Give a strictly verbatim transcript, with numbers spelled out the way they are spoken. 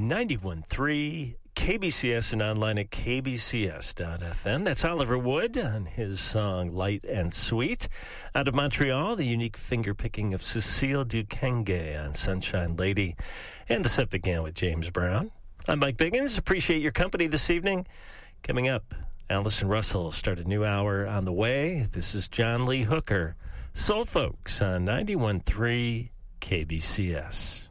ninety-one point three K B C S and online at k b c s dot f m. That's Oliver Wood on his song Light and Sweet. Out of Montreal, the unique finger-picking of Cecile Dukenge on Sunshine Lady. And the set began with James Brown. I'm Mike Biggins. Appreciate your company this evening. Coming up, Allison Russell start a new hour on the way. This is John Lee Hooker, Soul Folks on ninety-one point three K B C S.